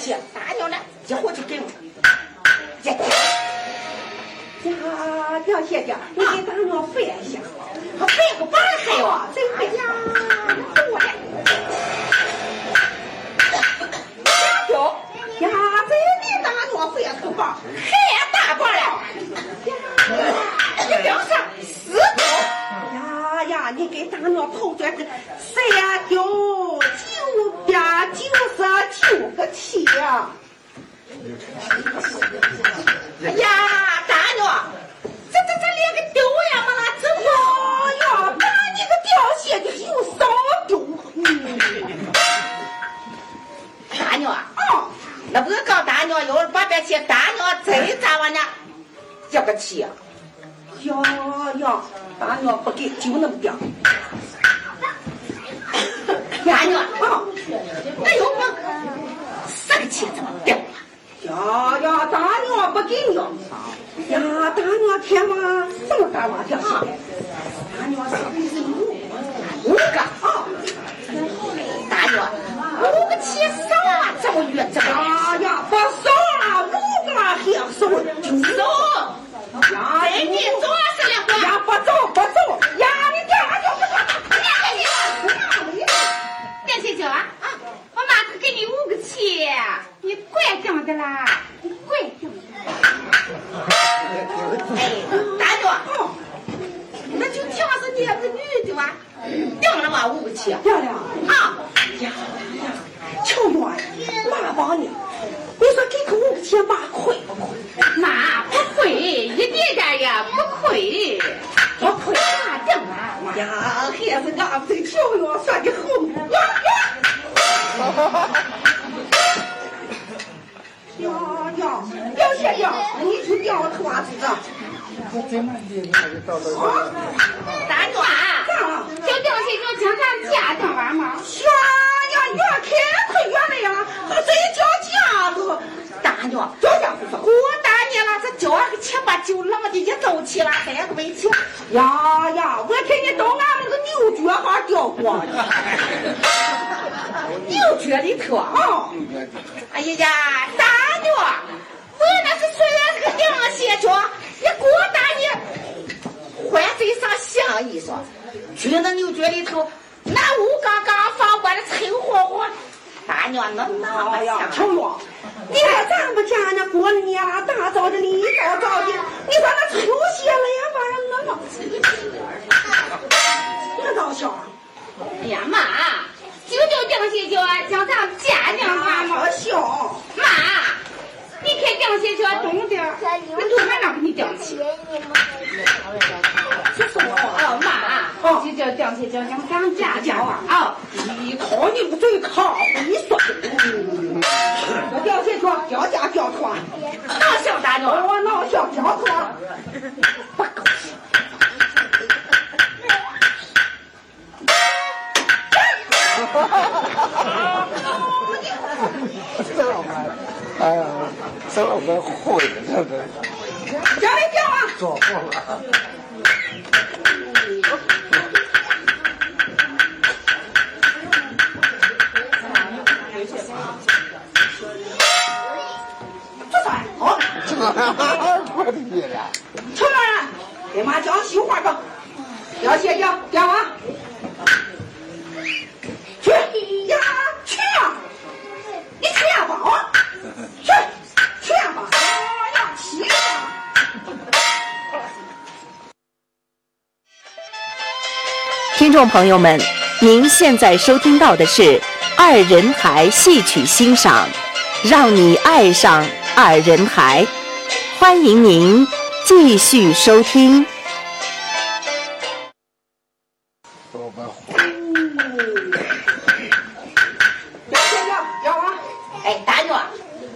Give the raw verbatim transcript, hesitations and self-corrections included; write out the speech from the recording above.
气，大娘呢一会儿就给我。呀呀，表姐姐，你给大娘费一下， 我费个板还哟， 这回呀，我的。 大舅呀，这你大娘费个板， 还大板了。你表上四九。 呀呀，你给大娘头这个三九九八九十九个七呀！ 哎呀，大娘，这这这连个丢呀嘛啦，这呀呀，把你个表现的有少丢。嗯， 大娘啊，哦，那不是告大娘，要是把这些大娘再咋完呢？要个气呀！ 呀呀，大娘不给就那么点。 大娘啊，那有我三个钱怎么掉了？ 呀呀，大娘不给你。呀，大娘天嘛，什么大娃掉下来？大娘是五五个啊。 大娘，五个钱少啊，这么远这么呀呀，不少了，五个还少就少。 呀， 给你多少两个？ 呀，不走不走，呀，你干啥就不走？ 电视角啊啊！我妈可给你五个钱，你怪账的啦，你怪账的。 哎，大娘，哦，那就听是你个女的吧？定了吧，五个钱。 定了啊！ 呀呀，瞧我妈帮你，你说给个五个钱妈亏不亏？ 妈不亏，一点点也不亏， 不亏啊，定了。 呀，孩子俺们这条药算的好呀呀！呀呀，表姐呀，你去掉拖子。 我怎么的那个到到啊， 大娘啊，就掉下就经常家定完吗？ 呀呀，远开可远了呀，谁叫家了？ 大娘， 叫家不说。 我大年了，这叫个七八九浪的一走起了，三个没钱。 呀呀，我看你到俺们个牛角还掉光了。 牛角里头啊！哎呀，大娘，我那是虽然是个凉鞋脚，也给我大年换嘴上想一说，去那牛角里头，那乌刚刚放过来臭火火。大娘那那么呀， 想瞅我，你说咱们家那过年了，大早的你一早早的，你说那抽血了呀，玩意儿那么，那倒笑。 哎呀妈，就就定下脚，叫咱们家定完吗？ 笑。 妈，你看定下脚懂点，那都晚上给你定起。 这是我哦，妈，就叫定下脚，让咱们家定啊啊！ 你靠你不嘴靠，你说。我掉下脚，掉家掉团， 闹笑大娘， 我闹笑掉团，不高兴。 这老板，哎呀，这老板会的，这个。 家里掉啊！ 做过了。 这算好。 这个快点了。 瞧人，给妈讲绣花吧。要谢掉掉啊！去呀，去呀！你去吧啊！去去吧！哎呀，去吧！ 听众朋友们，您现在收听到的是二人台戏曲欣赏，让你爱上二人台，欢迎您继续收听。